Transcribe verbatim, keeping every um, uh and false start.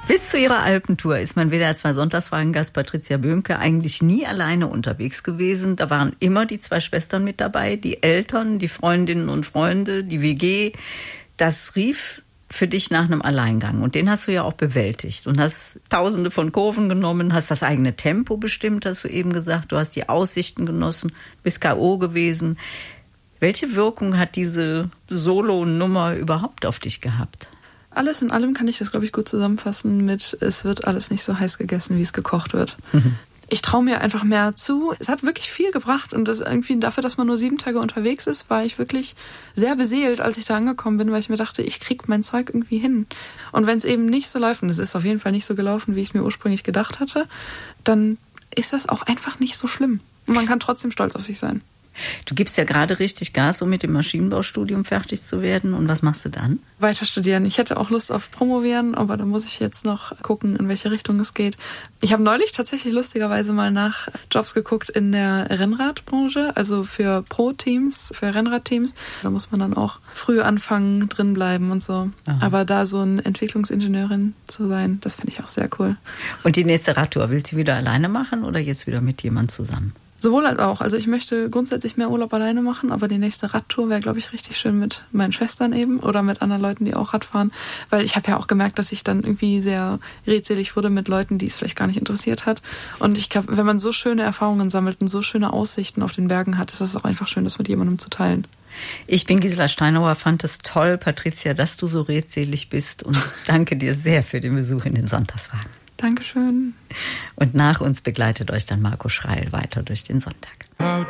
Bis zu ihrer Alpentour ist mein W D R zwei Sonntagsfragen-Gast Patricia Böhmke eigentlich nie alleine unterwegs gewesen. Da waren immer die zwei Schwestern mit dabei, die Eltern, die Freundinnen und Freunde, die W G. Das rief für dich nach einem Alleingang. Und den hast du ja auch bewältigt und hast tausende von Kurven genommen, hast das eigene Tempo bestimmt, hast du eben gesagt. Du hast die Aussichten genossen, bist K O gewesen. Welche Wirkung hat diese Solo-Nummer überhaupt auf dich gehabt? Alles in allem kann ich das, glaube ich, gut zusammenfassen mit, es wird alles nicht so heiß gegessen, wie es gekocht wird. Ich traue mir einfach mehr zu. Es hat wirklich viel gebracht und das irgendwie dafür, dass man nur sieben Tage unterwegs ist, war ich wirklich sehr beseelt, als ich da angekommen bin, weil ich mir dachte, ich krieg mein Zeug irgendwie hin. Und wenn es eben nicht so läuft, und es ist auf jeden Fall nicht so gelaufen, wie ich es mir ursprünglich gedacht hatte, dann ist das auch einfach nicht so schlimm. Und man kann trotzdem stolz auf sich sein. Du gibst ja gerade richtig Gas, um mit dem Maschinenbaustudium fertig zu werden. Und was machst du dann? Weiter studieren. Ich hätte auch Lust auf Promovieren, aber da muss ich jetzt noch gucken, in welche Richtung es geht. Ich habe neulich tatsächlich lustigerweise mal nach Jobs geguckt in der Rennradbranche, also für Pro-Teams, für Rennradteams. Da muss man dann auch früh anfangen, drin bleiben und so. Aha. Aber da so eine Entwicklungsingenieurin zu sein, das finde ich auch sehr cool. Und die nächste Radtour, willst du wieder alleine machen oder jetzt wieder mit jemand zusammen? Sowohl als auch. Also ich möchte grundsätzlich mehr Urlaub alleine machen, aber die nächste Radtour wäre, glaube ich, richtig schön mit meinen Schwestern eben oder mit anderen Leuten, die auch Rad fahren. Weil ich habe ja auch gemerkt, dass ich dann irgendwie sehr redselig wurde mit Leuten, die es vielleicht gar nicht interessiert hat. Und ich glaube, wenn man so schöne Erfahrungen sammelt und so schöne Aussichten auf den Bergen hat, ist es auch einfach schön, das mit jemandem zu teilen. Ich bin Gisela Steinauer, fand es toll, Patricia, dass du so redselig bist und danke dir sehr für den Besuch in den Sonntagsfragen. Dankeschön. Und nach uns begleitet euch dann Marco Schreil weiter durch den Sonntag.